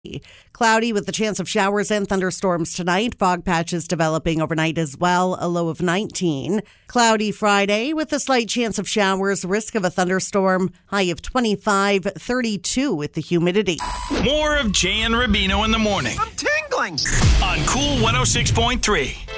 Cloudy with the chance of showers and thunderstorms tonight. Fog patches developing overnight as well, a low of 19. Cloudy Friday with a slight chance of showers, risk of a thunderstorm, high of 25, 32 with the humidity. More of Jay and Rubino in the morning. I'm tingling. On Cool 106.3.